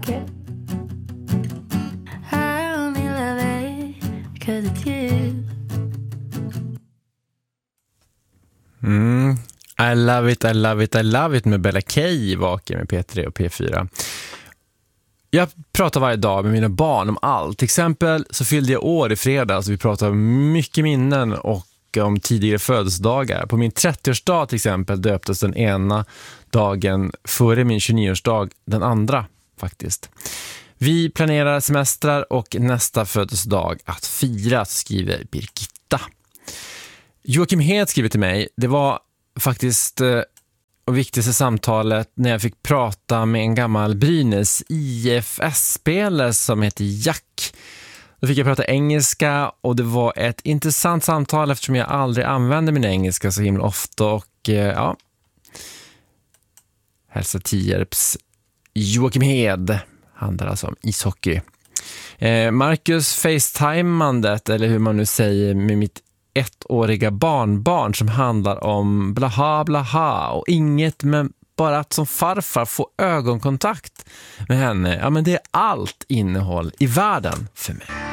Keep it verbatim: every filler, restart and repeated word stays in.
secret. I only love it because it's you. Mm. I love it, I love it, I love it med Bella K i Vaken med P tre och P fyra. Jag pratar varje dag med mina barn om allt. Till exempel så fyllde jag år i fredags. Vi pratar mycket minnen och om tidigare födelsedagar. På min trettioårsdag till exempel döptes den ena dagen före min tjugonioårsdag, den andra faktiskt. Vi planerar semestrar och nästa födelsedag att fira, skriver Birgitta. Joakim Hed skriver till mig. Det var faktiskt eh, och viktigaste samtalet när jag fick prata med en gammal Brynäs I F S-spelare som heter Jack. Då fick jag prata engelska och det var ett intressant samtal eftersom jag aldrig använder min engelska så himla ofta. Och eh, ja, hälsa Tierps Joakim Hed handlar alltså om ishockey. Eh, Marcus FaceTimandet, eller hur man nu säger, med mitt ettåriga barnbarn som handlar om blaha blaha och inget, men bara att som farfar få ögonkontakt med henne. Ja, men det är allt innehåll i världen för mig.